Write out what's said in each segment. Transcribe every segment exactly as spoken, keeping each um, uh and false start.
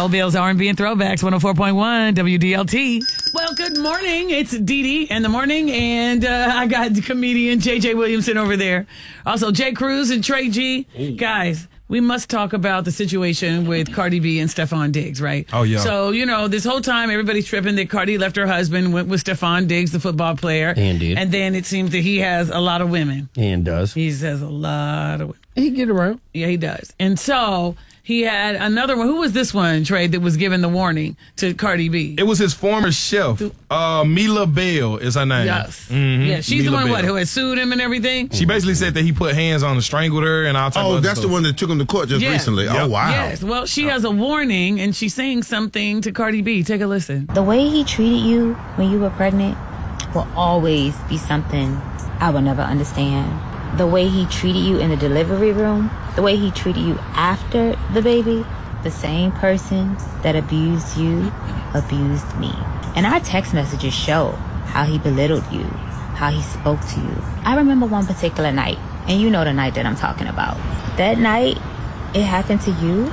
Mo Bill's R and B and Throwbacks, one oh four point one W D L T. Well, good morning. It's Dee Dee in the morning, and uh, I got the comedian J J Williamson over there. Also, Jay Cruz and Trey G. Ooh. Guys, we must talk about the situation with Cardi B and Stephon Diggs, right? Oh, yeah. So, you know, this whole time, everybody's tripping that Cardi left her husband, went with Stephon Diggs, the football player. And did. And then it seems that he has a lot of women. And does. He has a lot of women. He get around. Yeah, he does. And so he had another one. Who was this one, Trey, that was given the warning to Cardi B? It was his former chef. Uh, Mila Bell is her name. Yes. Mm-hmm. Yeah, she's Mila the one, Bell. what, who had sued him and everything? She basically said that he put hands on her, strangled her, and all type Oh, of that's stuff. the one that took him to court just Yeah. recently. Yep. Oh, wow. Yes. Well, she has a warning, and she's saying something to Cardi B. Take a listen. The way he treated you when you were pregnant will always be something I will never understand. The way he treated you in the delivery room, the way he treated you after the baby, the same person that abused you abused me. And our text messages show how he belittled you, how he spoke to you. I remember one particular night, and you know the night that I'm talking about. That night, it happened to you.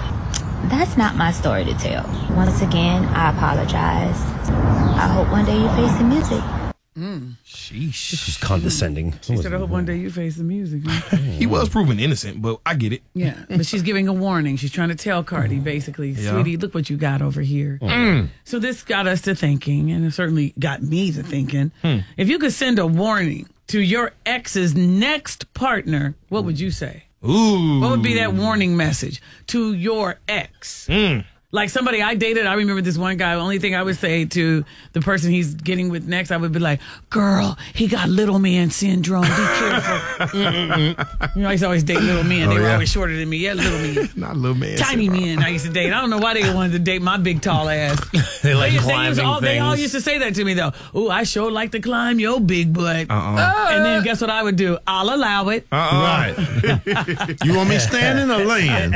That's not my story to tell. Once again, I apologize. I hope one day you face the music. Mm. Sheesh. This was condescending. She said, I hope one day you face the music. Huh? He was proven innocent, but I get it. Yeah, but she's giving a warning. She's trying to tell Cardi, basically, Yeah. sweetie, look what you got over here. Mm. So this got us to thinking, and it certainly got me to thinking, Hmm. if you could send a warning to your ex's next partner, what would you say? Ooh. What would be that warning message to your ex? Mm. Like somebody I dated, I remember this one guy, the only thing I would say to the person he's getting with next, I would be like, girl, he got little man syndrome. Be careful. You know, I used to always date little men. Oh, they were yeah. always shorter than me. Yeah, little men. Not little man. Tiny syndrome. men I used to date. I don't know why they wanted to date my big tall ass. They like they, climbing used all, they all things. used to say that to me though. Ooh, I sure like to climb your big butt. Uh-uh. And then guess what I would do? I'll allow it. Uh-uh. Right. You want me standing or laying?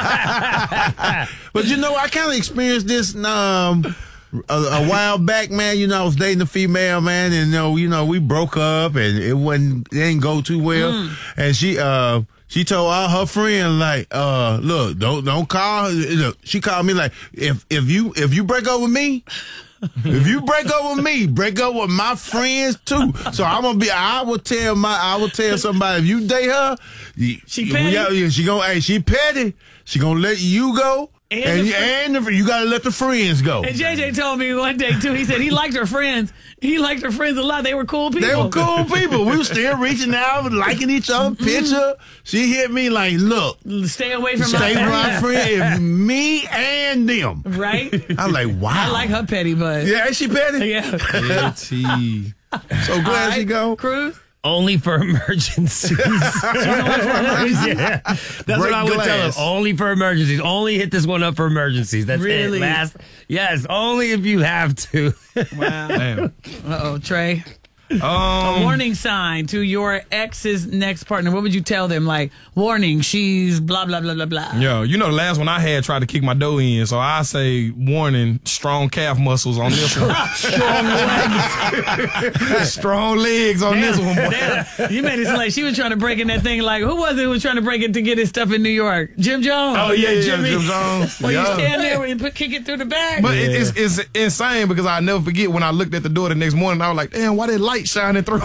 But you know, I kind of experienced this um, a, a while back, man. You know, I was dating a female, man, and you know, you know, we broke up, and it wasn't, it didn't go too well. Mm. And she, uh, she told all her friends, like, uh, look, don't don't call. Look, she called me like, if if you if you break up with me. If you break up with me, break up with my friends too. So I'm gonna be. I will tell my. I will tell somebody if you date her, She petty? Yeah, yeah, she gonna. Hey, she petty. She gonna let you go, And and the you, fr- and the, you gotta let the friends go. And J J told me one day too. He said he liked her friends. He liked her friends a lot. They were cool people. They were cool people. We were still reaching out, liking each other's picture. She hit me like, look, Stay away from stay my with my friend, me and them. Right? I'm like, wow. I like her petty butt. Yeah, ain't she petty? Yeah. Petty. So glad All right, she go. Cruz. Only for emergencies. Yeah. That's Break what I would tell him. glass. Only for emergencies. Only hit this one up for emergencies. That's Really? it. Last. Yes, only if you have to. Wow. Damn. Uh-oh, Trey. A Um, warning sign to your ex's next partner. What would you tell them? Like, warning, she's blah, blah, blah, blah, blah. yeah, you know the last one I had tried to kick my dough in, so I say warning, strong calf muscles on this one. Strong legs. Strong legs on this one, boy. Damn. You made it sound like she was trying to break in that thing. Like, who was it who was trying to break it to get his stuff in New York? Jim Jones. Oh, yeah, yeah, Jimmy. Jim Jones. Well, you Yeah. stand there and put, kick it through the back. But it, it's, it's insane because I never forget when I looked at the door the next morning, I was like, damn, why that light shining through?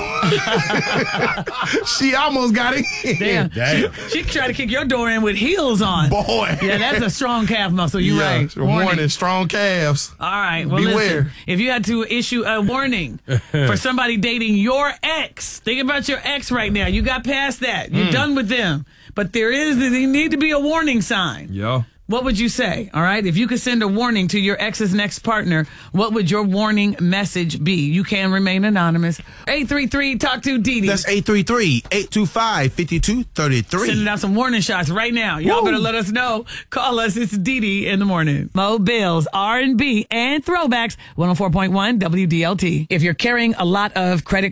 She almost got it. Damn. Damn. She, she tried to kick your door in with heels on. Boy. Yeah, that's a strong calf muscle. You're Yeah, right. warning. strong calves. All right. Well, Beware. listen. If you had to issue a warning for somebody dating your ex, think about your ex right now. You got past that. You're done with them. But there is, there need to be a warning sign. Yeah. What would you say? All right. If you could send a warning to your ex's next partner, what would your warning message be? You can remain anonymous. eight three three talk to Dee Dee. That's eight three three, eight two five, five two three three. Sending out some warning shots right now. Y'all better let us know. Call us. It's Dee Dee in the morning. Mo Bills, R and B, and Throwbacks, one oh four point one W D L T. If you're carrying a lot of credit